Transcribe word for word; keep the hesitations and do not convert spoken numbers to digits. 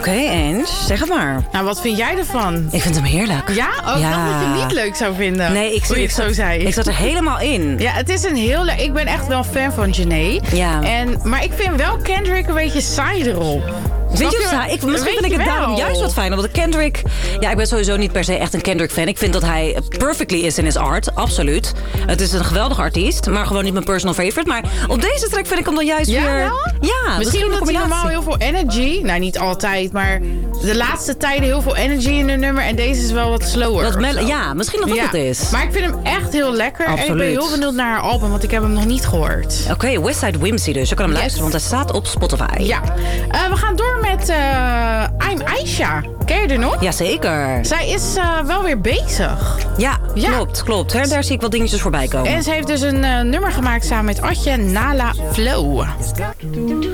Oké, eens. Zeg het maar. Nou, wat vind jij ervan? Ik vind hem heerlijk. Ja? Oh, Ja. ik dacht dat je het niet leuk zou vinden. Nee, ik, hoe je ik, het zo zei. Ik zat er helemaal in. Ja, het is een heel leuk... Ik ben echt wel fan van Janae. Ja. En, maar ik vind wel Kendrick een beetje saai erop. Vind je Snap het saai? Ik, misschien Weet vind ik je het daarom wel. juist wat fijn. Omdat Kendrick... Ja, ik ben sowieso niet per se echt een Kendrick-fan. Ik vind dat hij perfectly is in his art. Absoluut. Het is een geweldige artiest. Maar gewoon niet mijn personal favorite. Maar op deze track vind ik hem dan juist Ja, weer... wel? Ja, Misschien een omdat hij combinatie. normaal heel veel energy... Nou, niet altijd, maar de laatste tijden heel veel energy in een nummer. En deze is wel wat slower. Wat of mel- zo. ja, misschien dat dat Ja. het is. Maar ik vind hem echt heel lekker. Absoluut. En ik ben heel benieuwd naar haar album, want ik heb hem nog niet gehoord. Oké, okay, Westside Whimsy dus. Je kan hem Yes. luisteren, want hij staat op Spotify. Ja. Uh, we gaan door met uh, I'm Aisha. Ken je er nog? Jazeker. Zij is uh, wel weer bezig. Ja, Ja. klopt, klopt. Her, daar zie ik wat dingetjes voorbij komen. En ze heeft dus een uh, nummer gemaakt samen met Atje, Nala Flow.